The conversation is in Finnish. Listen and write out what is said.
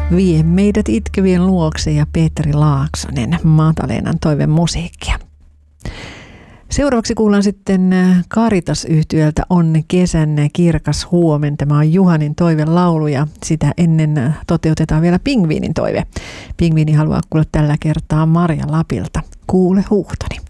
Vie meidät itkevien luokse ja Petri Laaksonen, Mataleenan toivemusiikkia. Seuraavaksi kuullaan sitten Caritas-yhtyöltä On kesän kirkas huomen. Tämä on Juhanin toivelaulu ja sitä ennen toteutetaan vielä Pingviinin toive. Pingviini haluaa kuulla tällä kertaa Marja Lapilta. Kuule huuhtoni.